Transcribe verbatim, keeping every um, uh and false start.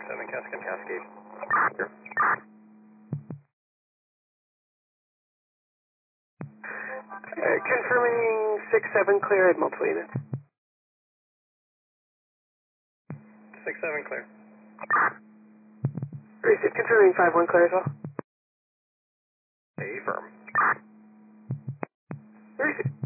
seven Cascade. Cascade. Here. Uh, confirming six seven clear at multiple units. six seven clear. Receive, confirming five one clear as well. A firm. Receive.